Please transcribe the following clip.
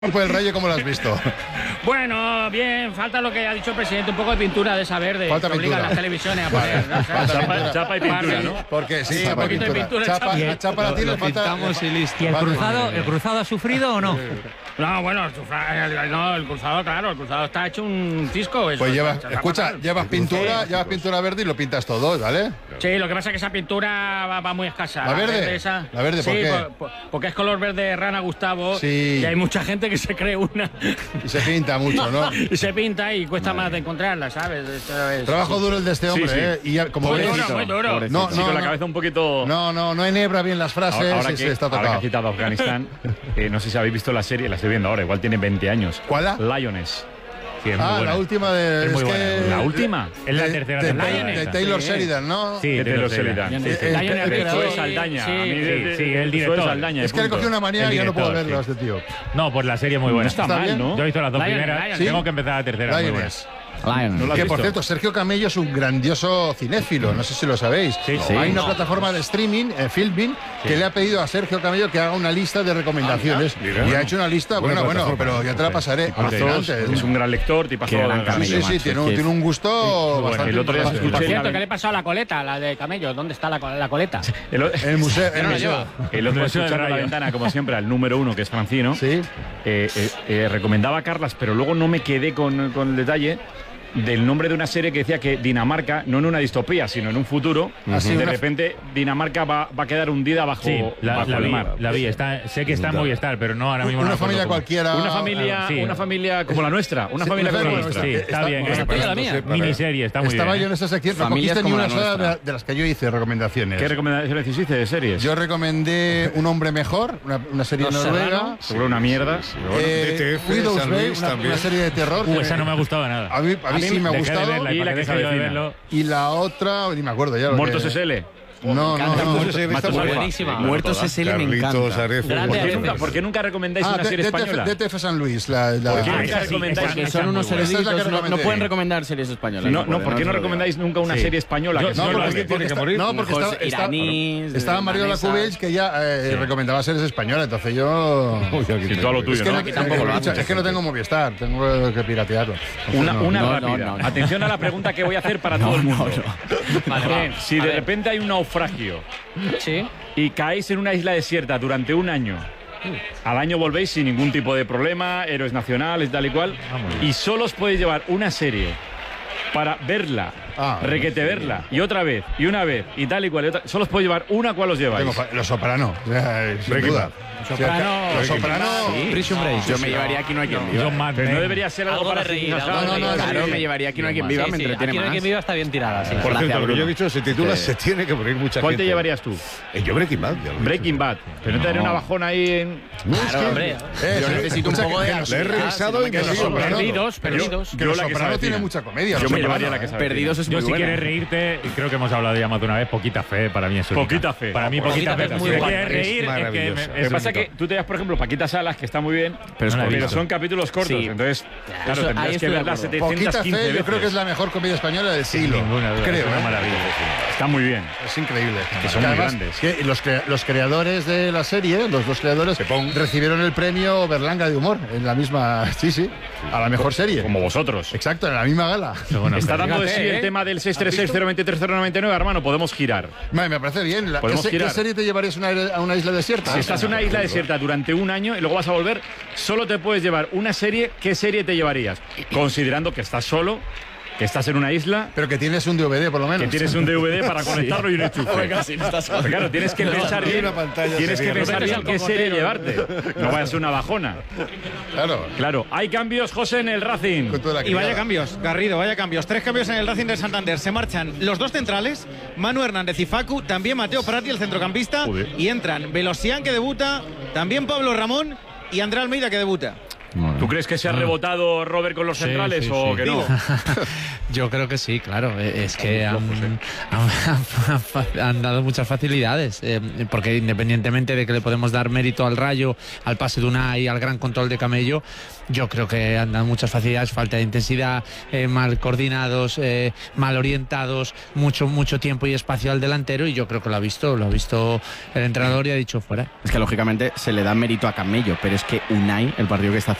Pues el Rayo, ¿cómo lo has visto? Bueno, bien, falta lo que ha dicho el presidente, un poco de pintura de esa verde. Falta que obligan pintura. las televisiones a poner. ¿no? Chapa y pintura, ¿no? Porque sí, Sí, chapa un y poquito de pintura. pintura, Chapa la tiene, falta. ¿Y el Vale. cruzado ha sufrido o no? No, bueno, el cruzado, claro, el cruzado está hecho un cisco. Eso, Pues llevas, está escucha, fatal. llevas pintura verde y lo pintas todo, ¿vale? Sí, lo que pasa es que esa pintura va muy escasa. ¿La verde? Esa. ¿La verde por sí, qué? Porque es color verde rana, Gustavo. Sí. Y hay mucha gente que se cree una. Y se pinta mucho, ¿no? Y se pinta y cuesta más de encontrarla, ¿sabes? Eso es. Trabajo duro el de este hombre, Sí, sí. ¿eh? Y ya, como Muy ves, duro, muy duro. No, Sí, no, con la no. cabeza un poquito... No enhebra bien las frases Ahora y se está que ha tocado. citado Afganistán, no sé si habéis visto la serie, la estoy viendo ahora, igual tiene 20 años. ¿Cuál? Lioness. Sí, es muy Ah, buena. la última de... Es muy que- buena. ¿La última? Es la tercera de, temporada de esa. Taylor Sí. Sheridan, ¿no? Sí, De Taylor Sheridan. Sheridan. Sí, Sí, Lionel el Richie, Eso es Saldaña. sí. A mí Sí, el eso director. es Saldaña. Es que le punto. cogió una manía El y ya no puedo director, verlo a sí. este tío. No, pues la serie es muy buena. No está mal, bien? ¿no? Yo he visto las dos Lionel, primeras. Lionel. Tengo que empezar la tercera. Muy buena. Lioness. ¿No lo has Que por visto? cierto, Sergio Camello es un grandioso cinéfilo, no sé si lo sabéis. Sí, sí. Hay una plataforma de streaming, Filmin, que le ha pedido a Sergio Camello que haga una lista de recomendaciones. Y ha hecho una lista, bueno, pero ya te la pasaré. Mazos, Alucinante. es un gran lector, tipazo. Qué gran Sí, Camello, sí, macho, tiene un gusto bastante El otro día se importante. escucha Por en cierto, la- ¿qué le pasó a la coleta, la de camello? ¿Dónde está la coleta? El, El museo. no la lleva. el otro día Museo del escuchando a la Rayo. ventana, como siempre, al número uno, que es Francino. Sí. Recomendaba a Carlas, pero luego no me quedé con el detalle del nombre de una serie que decía que Dinamarca, no en una distopía, sino en un futuro, sí, de una- repente Dinamarca va a quedar hundida bajo, Sí, la bajo el vi, mar. la vi. Sé que está en Movistar, pero no ahora mismo no Una me acuerdo familia cómo. cualquiera. sí. Una familia como la nuestra, una Sí, familia como la bueno, nuestra. Sí, está bien. está- Pues, la mía. Miniserie, está muy Estaba bien. yo en esa sección, no Familias cogiste ni como una la sola nuestra. de las que yo hice recomendaciones. ¿Qué recomendaciones hiciste de series? Yo recomendé Un hombre mejor, una serie Los noruega. Serrano. Seguro una mierda. DTF, Widow's San Bay, Luis una también. serie de terror. que Esa no me ha gustado nada. A mí sí me ha Dejé de gustado. verla, Y para la que que se deje de avecina. verlo. Y la otra, ni me acuerdo ya. Muertos SL. No. Muertos SL está muy buenísima. Muertos SL me Carlitos, encanta. Arefo. Grande. ¿Por qué nunca recomendáis una serie española? DTF San Luis, la ¿Por qué de- nunca esa sí, recomendáis? esa Que es son unos muy buena. Esa es la que eruditos, no recomendé. pueden recomendar series españolas. No, ¿por qué no pueden, recomendáis nunca una Sí. serie española? Yo- Que no, no, porque porque tiene que morir. No, porque Mejor iraníes, estaba Mario danesas. Lacubells que ya recomendaba series españolas, entonces yo... Sí, todo lo tuyo, Es que, ¿no? no, Aquí tampoco lo hacen. es que no tengo Movistar, tengo que piratearlo. Una No, rápida. no. Atención a la pregunta que voy a hacer para todo el mundo. Vale, Bien, si de repente hay un naufragio Sí. y caéis en una isla desierta durante un año, al año volvéis sin ningún tipo de problema, héroes nacionales, tal y cual, y solo os podéis llevar una serie para verla, requete verla, y otra vez, y una vez, y tal y cual, y otra. Solo os podéis llevar una, ¿cuál os lleváis? Los Soprano, sin Breaking duda. Bad. Soprano. Los Soprano... Prison Break. Yo me llevaría Aquí no hay quien viva. John Madden. Pero no debería ser algo Algo para de reír, fijar. algo de reír. Claro, me llevaría Aquí no hay quien viva, me entretiene Aquí no hay más. quien viva está bien tirada, sí. Por Gracias, cierto, lo que yo he Bruno. dicho se titula Se tiene que morir mucha ¿Cuál gente. te llevarías tú? Yo Breaking Bad. ya lo he Breaking dicho. Bad. Pero no te daría una bajona ahí en... Claro, hombre. Yo necesito un poco de... La he ansiedad, revisado si no me y quedo me solo. Soprano. Perdidos. Que Yo Los la que Soprano sabe tiene cine. mucha comedia. Yo Los me Soprano, llevaría la que sabe. Perdidos es Yo muy si buena. quieres reírte, creo que hemos hablado ya más de una vez, poquita fe para mí es única. Poquita fe. Para mí Poquita poquita fe fe. es Si muy te buena. quieres reír, es que maravillosa. Lo que pasa es que tú te das, por ejemplo, Paquita Salas, que está muy bien, Pero es No la he pero visto. son capítulos cortos, Sí. entonces, claro, Eso- ahí tendrás que estoy de verla acuerdo. 715 Poquita fe, veces. yo creo que es la mejor comedia española del siglo. Ninguna duda, creo, es una ¿eh? maravilla. Está muy bien. Es increíble. Que son muy grandes. Que los creadores de la serie, los dos creadores, recibieron el premio Berlanga de Humor en la misma, sí, a la mejor serie. Como vosotros. Exacto, en la misma gala. Está dando de sí Fíjate, el tema del 636-023-099, hermano, podemos girar. Me parece bien. Podemos ¿Qué girar. serie te llevarías a una isla desierta? Si estás en una isla desierta durante un año y luego vas a volver, solo te puedes llevar una serie. ¿Qué serie te llevarías? Considerando que estás solo, que estás en una isla, Pero que tienes un DVD, por lo menos. que tienes un DVD para conectarlo y un enchufe. Pero claro, tienes que pensar bien. una pantalla Tienes que sería- pensar bien qué serie llevarte. No vaya a ser una bajona. Claro. Claro, hay cambios, José, en el Racing. Con toda la Y vaya criada. cambios, Garrido, vaya cambios. 3 cambios en el Racing de Santander. Se marchan los dos centrales, Manu Hernández y Facu, también Mateo Prati, el centrocampista, Joder. y entran Velosian, que debuta, también Pablo Ramón y André Almeida, que debuta. ¿Tú crees que se ha rebotado Robert con los centrales sí, o sí. que no? Yo creo que sí, claro. Es que han dado muchas facilidades, porque independientemente de que le podemos dar mérito al Rayo, al pase de Unai, al gran control de Camello, yo creo que han dado muchas facilidades, falta de intensidad, mal coordinados, mal orientados, mucho tiempo y espacio al delantero, y yo creo que lo ha visto el entrenador y ha dicho fuera. Es que lógicamente se le da mérito a Camello, pero es que Unai, el partido que está